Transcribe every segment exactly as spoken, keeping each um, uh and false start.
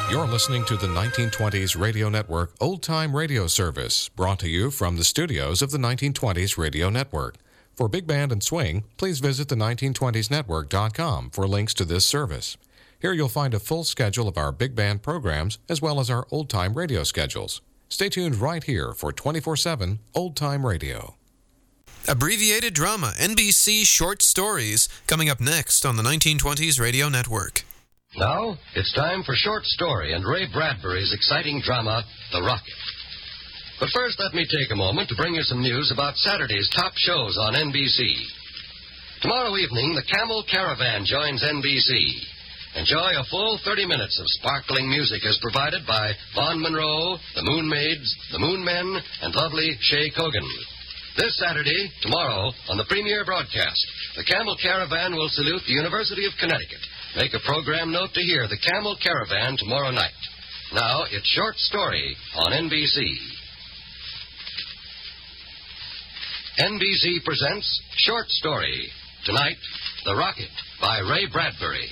You're listening to the nineteen twenties Radio Network Old Time Radio Service, brought to you from the studios of the nineteen twenties Radio Network. For Big Band and Swing, please visit the nineteen twenties network dot com for links to this service. Here you'll find a full schedule of our big band programs as well as our old-time radio schedules. Stay tuned right here for twenty-four seven Old Time Radio. Abbreviated drama, N B C short stories, coming up next on the nineteen twenties Radio Network. Now, it's time for Short Story and Ray Bradbury's exciting drama, The Rocket. But first, let me take a moment to bring you some news about Saturday's top shows on N B C. Tomorrow evening, the Camel Caravan joins N B C. Enjoy a full thirty minutes of sparkling music as provided by Vaughn Monroe, the Moon Maids, the Moon Men, and lovely Shay Kogan. This Saturday, tomorrow, on the premiere broadcast, the Camel Caravan will salute the University of Connecticut. Make a program note to hear the Camel Caravan tomorrow night. Now, it's Short Story on N B C. N B C presents Short Story. Tonight, The Rocket by Ray Bradbury.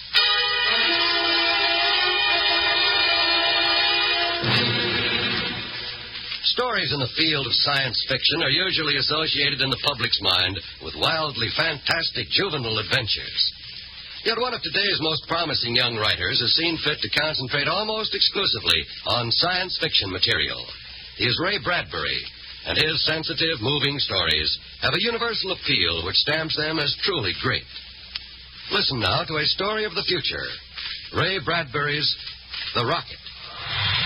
Stories in the field of science fiction are usually associated in the public's mind with wildly fantastic juvenile adventures. Yet one of today's most promising young writers has seen fit to concentrate almost exclusively on science fiction material. He is Ray Bradbury, and his sensitive, moving stories have a universal appeal which stamps them as truly great. Listen now to a story of the future, Ray Bradbury's The Rocket.